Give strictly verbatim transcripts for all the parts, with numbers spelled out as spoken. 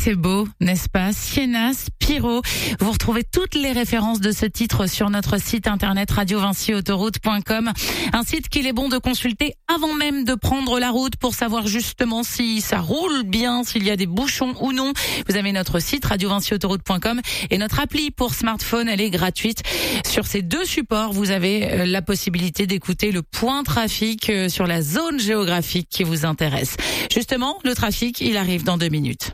c'est beau, n'est-ce pas? Sienna, Spiro. Vous retrouvez toutes les références de ce titre sur notre site internet radio vinci autoroute point com. Un site qu'il est bon de consulter avant même de prendre la route pour savoir justement si ça roule bien, s'il y a des bouchons ou non. Vous avez notre site radio vinci autoroute point com et notre appli pour smartphone, elle est gratuite. Sur ces deux supports, vous avez la possibilité d'écouter le point trafic sur la zone géographique qui vous intéresse. Justement, le trafic, il arrive dans deux minutes.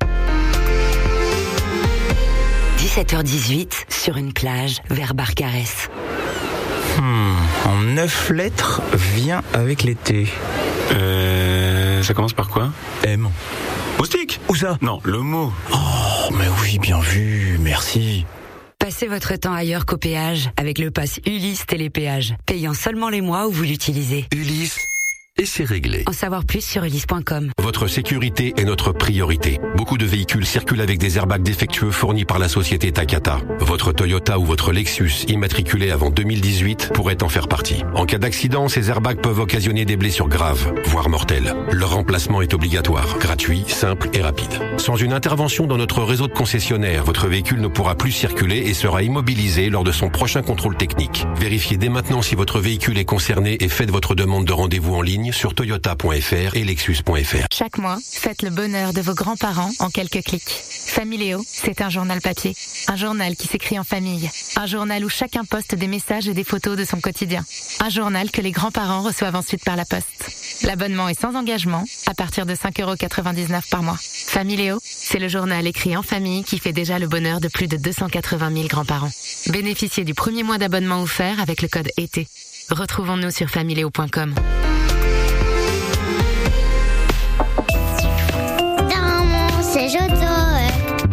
dix-sept heures dix-huit, sur une plage, vers Barcarès. Hmm, en neuf lettres, vient avec l'été. Euh... Ça commence par quoi? M. Moustique? Où ça? Non, le mot. Oh, mais oui, bien vu, merci. Passez votre temps ailleurs qu'au péage avec le pass Ulysse Télépéage, payant seulement les mois où vous l'utilisez. Ulysse, et c'est réglé. En savoir plus sur ulysse point com. Votre sécurité est notre priorité. Beaucoup de véhicules circulent avec des airbags défectueux fournis par la société Takata. Votre Toyota ou votre Lexus, immatriculé avant deux mille dix-huit, pourrait en faire partie. En cas d'accident, ces airbags peuvent occasionner des blessures graves, voire mortelles. Leur remplacement est obligatoire, gratuit, simple et rapide. Sans une intervention dans notre réseau de concessionnaires, votre véhicule ne pourra plus circuler et sera immobilisé lors de son prochain contrôle technique. Vérifiez dès maintenant si votre véhicule est concerné et faites votre demande de rendez-vous en ligne sur toyota point f r et lexus point f r. Chaque mois, faites le bonheur de vos grands-parents en quelques clics. Familéo, c'est un journal papier. Un journal qui s'écrit en famille. Un journal où chacun poste des messages et des photos de son quotidien. Un journal que les grands-parents reçoivent ensuite par la poste. L'abonnement est sans engagement, à partir de cinq euros quatre-vingt-dix-neuf par mois. Familéo, c'est le journal écrit en famille qui fait déjà le bonheur de plus de deux cent quatre-vingt mille grands-parents. Bénéficiez du premier mois d'abonnement offert avec le code été. Retrouvons-nous sur familéo point com. Siège auto.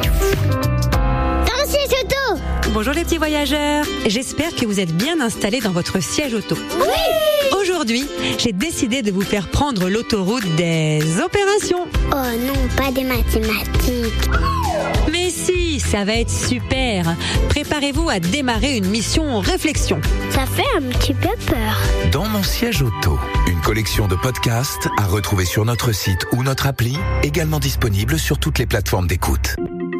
Dans mon siège auto. Bonjour les petits voyageurs. J'espère que vous êtes bien installés dans votre siège auto. Oui. Aujourd'hui, j'ai décidé de vous faire prendre l'autoroute des opérations. Oh non, pas des mathématiques. Mais si, ça va être super. Préparez-vous à démarrer une mission réflexion. Ça fait un petit peu peur. Dans mon siège auto, une collection de podcasts à retrouver sur notre site ou notre appli, également disponible sur toutes les plateformes d'écoute.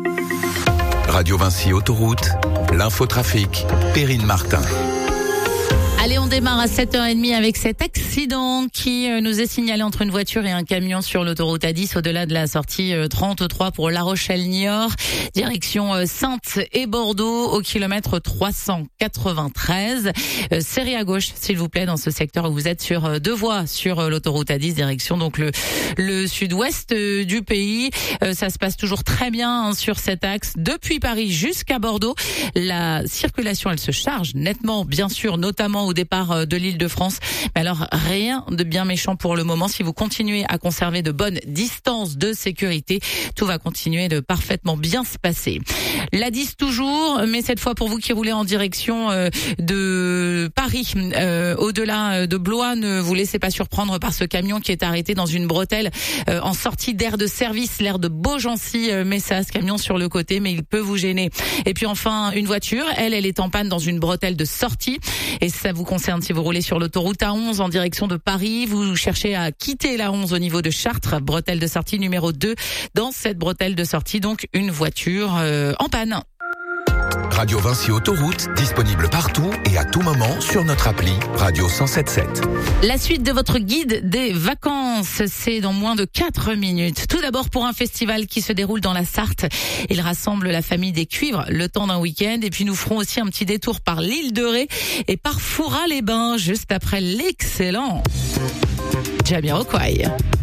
Radio Vinci Autoroute, l'infotrafic, Perrine Martin. Allez, on démarre à sept heures trente avec cet accident qui nous est signalé entre une voiture et un camion sur l'autoroute A dix au-delà de la sortie trente-trois pour La Rochelle-Niort, direction Saintes et Bordeaux au kilomètre trois cent quatre-vingt-treize. Serrez à gauche, s'il vous plaît, dans ce secteur où vous êtes sur deux voies sur l'autoroute A dix, direction donc le, le sud-ouest du pays. Ça se passe toujours très bien hein, sur cet axe depuis Paris jusqu'à Bordeaux. La circulation, elle se charge nettement, bien sûr, notamment au départ de l'Île-de-France. Mais alors, rien de bien méchant pour le moment. Si vous continuez à conserver de bonnes distances de sécurité, tout va continuer de parfaitement bien se passer. La dix toujours, mais cette fois pour vous qui roulez en direction euh, de Paris, euh, au-delà de Blois, ne vous laissez pas surprendre par ce camion qui est arrêté dans une bretelle euh, en sortie d'aire de service, l'aire de Beaugency, euh, mais ça, ce camion sur le côté, mais il peut vous gêner. Et puis enfin, une voiture, elle, elle est en panne dans une bretelle de sortie, et ça vous concerne si vous roulez sur l'autoroute A onze en direction de Paris, vous cherchez à quitter la onze au niveau de Chartres, bretelle de sortie numéro deux. Dans cette bretelle de sortie, donc une voiture euh, en panne. Radio Vinci Autoroute, disponible partout et à tout moment sur notre appli Radio cent sept sept. La suite de votre guide des vacances, c'est dans moins de quatre minutes. Tout d'abord pour un festival qui se déroule dans la Sarthe. Il rassemble la famille des Cuivres le temps d'un week-end. Et puis nous ferons aussi un petit détour par l'île de Ré et par Fouras-les-Bains juste après l'excellent Jamiroquai.